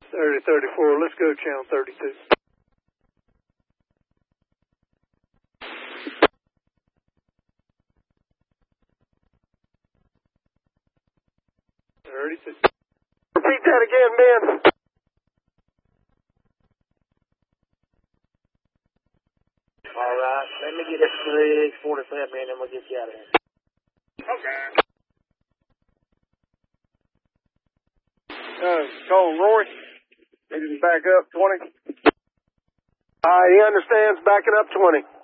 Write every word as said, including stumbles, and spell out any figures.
thirty thirty-four, let's go channel thirty-two. thirty-two. Repeat that again, Ben. All right, let me get this three forty-seven, and then we'll get you out of here. Okay. Uh, call Roy. Need him back up twenty. All right, he understands backing up twenty.